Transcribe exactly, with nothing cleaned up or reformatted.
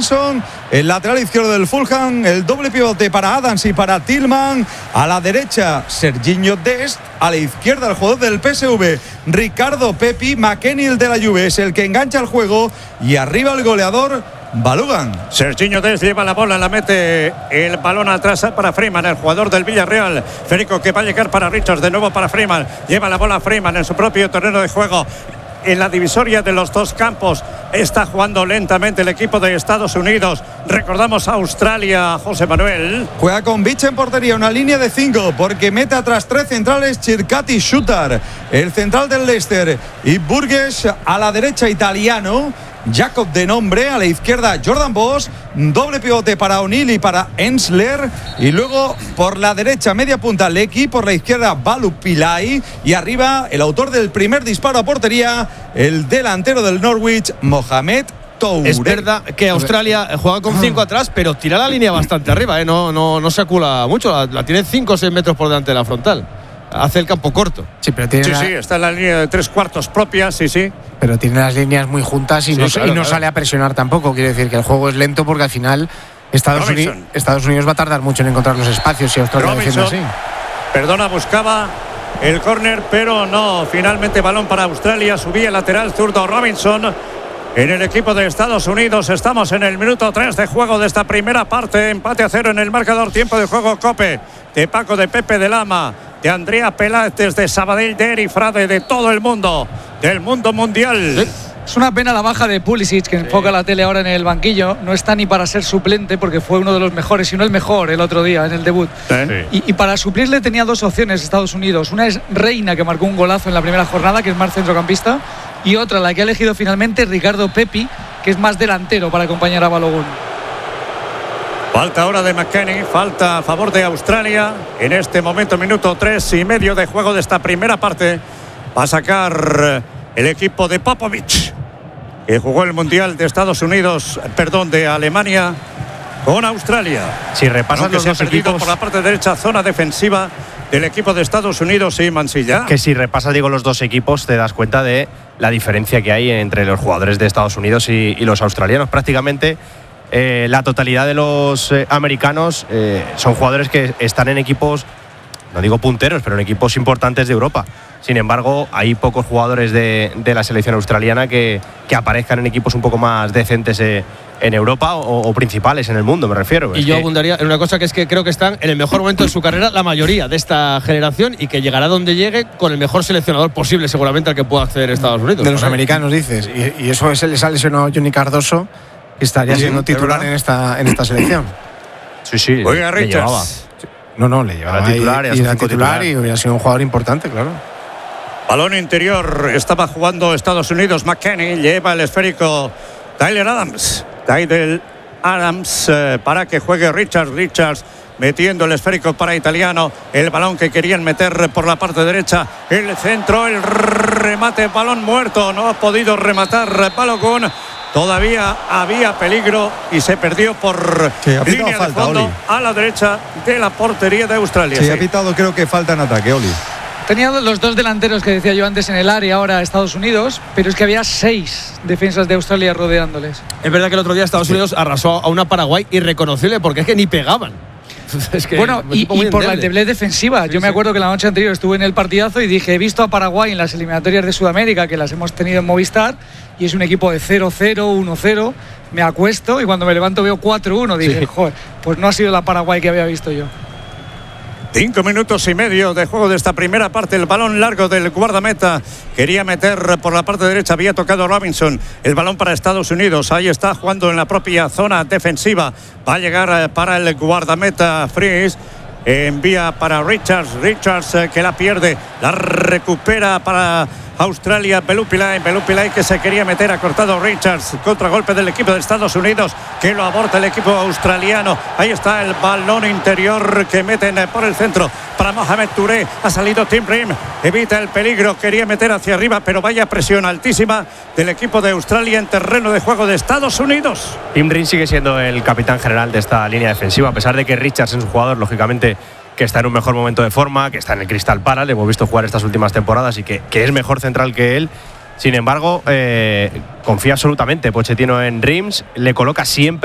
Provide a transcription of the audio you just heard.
Robinson, el lateral izquierdo del Fulham, el doble pivote para Adams y para Tillman, a la derecha Serginho Dest, a la izquierda el jugador del P S V, Ricardo Pepi, McKennie el de la Juve es el que engancha el juego y arriba el goleador Balogun. Serginho Dest lleva la bola, la mete el balón atrás para Freeman, el jugador del Villarreal. Federico que va a llegar para Richards, de nuevo para Freeman, lleva la bola Freeman en su propio terreno de juego. En la divisoria de los dos campos está jugando lentamente el equipo de Estados Unidos. Recordamos a Australia, José Manuel. Juega con Beach en portería, una línea de cinco, porque mete atrás tres centrales, Chircati Shooter, el central del Leicester, y Burgess a la derecha, italiano. Jacob de nombre, a la izquierda Jordan Boss, doble pivote para O'Neill y para Ensler, y luego por la derecha media punta Lecky, por la izquierda Balu Pillay, y arriba el autor del primer disparo a portería, el delantero del Norwich, Mohamed Toure. Es verdad que Australia juega con cinco atrás, pero tira la línea bastante arriba, ¿eh? no, no, no se acula mucho, la, la tiene cinco o seis metros por delante de la frontal. Hace el campo corto. Sí, pero tiene sí, la... sí, está en la línea de tres cuartos propia, sí, sí. Pero tiene las líneas muy juntas y sí, no, claro, y no claro. sale a presionar tampoco. Quiere decir que el juego es lento porque al final Estados, Uni... Estados Unidos va a tardar mucho en encontrar los espacios si Australia defiende así. Perdona, buscaba el córner, pero no. Finalmente balón para Australia. Subía el lateral zurdo Robinson. En el equipo de Estados Unidos estamos en el minuto tres de juego de esta primera parte. Empate a cero en el marcador. Tiempo de juego Cope. De Paco, de Pepe, de Lama, de Andrea Peláez, de Sabadell, de Eri Frade, de todo el mundo, del mundo mundial. Sí. Es una pena la baja de Pulisic, que sí. enfoca la tele ahora en el banquillo. No está ni para ser suplente, porque fue uno de los mejores, si no el mejor, el otro día en el debut. Sí. Y, y para suplirle tenía dos opciones Estados Unidos. Una es Reina, que marcó un golazo en la primera jornada, que es más centrocampista. Y otra, la que ha elegido finalmente, Ricardo Pepi, que es más delantero para acompañar a Balogun. Falta ahora de McKennie, falta a favor de Australia. En este momento, minuto tres y medio de juego de esta primera parte. Va a sacar el equipo de Popovic, que jugó el Mundial de Estados Unidos, perdón, de Alemania con Australia. Si repasas Aunque los se dos ha perdido equipos, por la parte derecha, zona defensiva del equipo de Estados Unidos y Mansilla. Que si repasas, digo, los dos equipos, te das cuenta de la diferencia que hay entre los jugadores de Estados Unidos y, y los australianos. Prácticamente eh, la totalidad de los eh, americanos eh, son jugadores que están en equipos, no digo punteros, pero en equipos importantes de Europa. Sin embargo, hay pocos jugadores de, de la selección australiana que, que aparezcan en equipos un poco más decentes eh, en Europa o, o principales en el mundo, me refiero. Y es yo que... abundaría en una cosa, que es que creo que están en el mejor momento de su carrera la mayoría de esta generación, y que llegará donde llegue con el mejor seleccionador posible seguramente al que pueda acceder Estados Unidos. De los americanos, dices. Y, y eso es, les ha lesionado a Johnny Cardoso, que estaría siendo titular en esta, en esta selección. Sí, sí. Oiga, le llevaba. Richards. No, no, le llevaba era titular, y, era y era cinco titular, titular y hubiera sido un jugador importante, claro. Balón interior, estaba jugando Estados Unidos. McKennie lleva el esférico Tyler Adams. Tyler Adams eh, para que juegue Richards. Richards metiendo el esférico para italiano. El balón que querían meter por la parte derecha. El centro, el remate, balón muerto. No ha podido rematar Balogun. Todavía había peligro y se perdió por sí, ha pitado línea falta, de fondo Oli. a la derecha de la portería de Australia. Sí, sí. ha pitado, creo que falta en ataque, Oli. Tenía los dos delanteros que decía yo antes en el área ahora Estados Unidos, pero es que había seis defensas de Australia rodeándoles. Es verdad que el otro día Estados Unidos arrasó a una Paraguay irreconocible, porque es que ni pegaban. Es que bueno, y, y por la endeble defensiva. Sí, yo me sí. acuerdo que la noche anterior estuve en el partidazo y dije, he visto a Paraguay en las eliminatorias de Sudamérica, que las hemos tenido en Movistar, y es un equipo de cero cero, uno cero. Me acuesto y cuando me levanto veo cuatro uno. Dije, sí. joder, pues no ha sido la Paraguay que había visto yo. Cinco minutos y medio de juego de esta primera parte. El balón largo del guardameta. Quería meter por la parte derecha. Había tocado Robinson. El balón para Estados Unidos. Ahí está jugando en la propia zona defensiva. Va a llegar para el guardameta Fries. Envía para Richards. Richards eh, que la pierde. La recupera para Australia. Belupilay. Belupilay que se quería meter. Ha cortado Richards. Contragolpe del equipo de Estados Unidos, que lo aborta el equipo australiano. Ahí está el balón interior que meten por el centro para Mohamed Touré. Ha salido Tim Ream. Evita el peligro. Quería meter hacia arriba, pero vaya presión altísima del equipo de Australia en terreno de juego de Estados Unidos. Tim Ream sigue siendo el capitán general de esta línea defensiva, a pesar de que Richards es un jugador, lógicamente, que está en un mejor momento de forma, que está en el Crystal Palace, le hemos visto jugar estas últimas temporadas y que, que es mejor central que él. Sin embargo, eh, confía absolutamente Pochettino en Reims, le coloca siempre